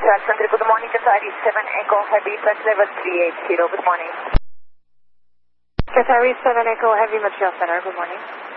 Montreal Center, good morning. Qatari 7 Echo Heavy, flight level 380, good morning. Qatari 7 Echo Heavy, Montreal Center, good morning.